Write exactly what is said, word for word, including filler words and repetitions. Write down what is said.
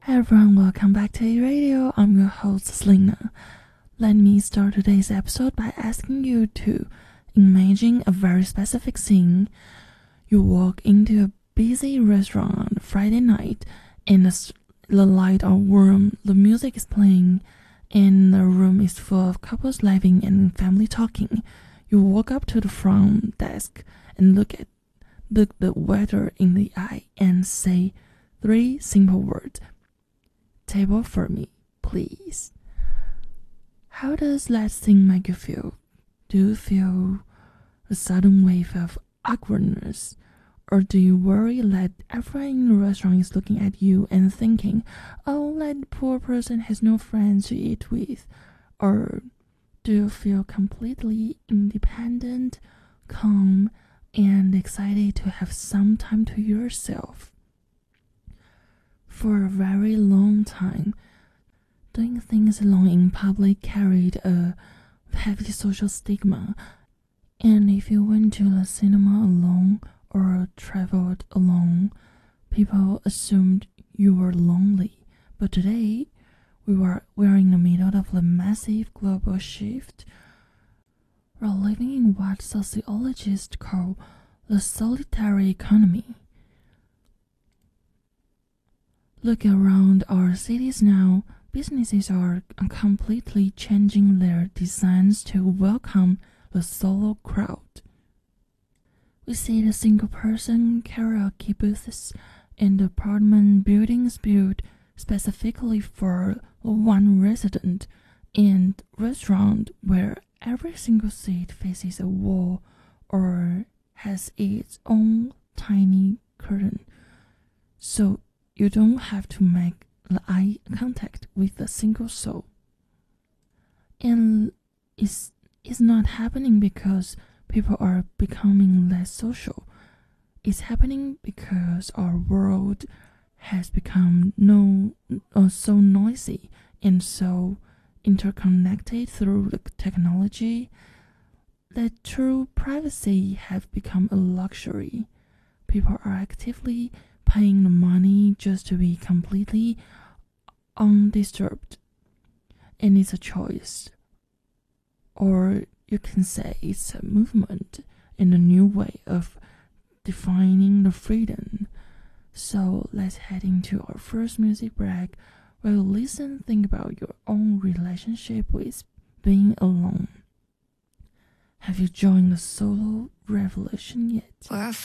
Hi everyone, welcome back to A Radio. I'm your host Selena. Let me start today's episode by asking you to imagine a very specific scene. You walk into a busy restaurant on Friday night, and the, the lights are warm, the music is playing, and the room is full of couples laughing and family talking. You walk up to the front desk and look at look the waiter in the eye and say three simple words. Table for me, please. How does that thing make you feel? Do you feel a sudden wave of awkwardness? Or do you worry that everyone in the restaurant is looking at you and thinking, oh, that poor person has no friends to eat with? Or do you feel completely independent, calm, and excited to have some time to yourself? For a very long time, doing things alone in public carried a heavy social stigma, and if you went to the cinema alone or traveled alone, people assumed you were lonely. But today, we were we are in the middle of a massive global shift. We're living in what sociologists call the solitary economy. Look around our cities now, businesses are completely changing their designs to welcome the solo crowd. We see the single-person karaoke booths and apartment buildings built specifically for one resident, and restaurant where every single seat faces a wall or has its own tiny curtain. So you don't have to make the eye contact with a single soul. And it's, it's not happening because people are becoming less social. It's happening because our world has become no, uh, so noisy and so interconnected through the technology that true privacy have become a luxury. People are actively paying the money just to be completely undisturbed. And it's a choice. Or you can say it's a movement and a new way of defining the freedom. So let's head into our first music break where you listen, think about your own relationship with being alone. Have you joined the solo revolution yet? We're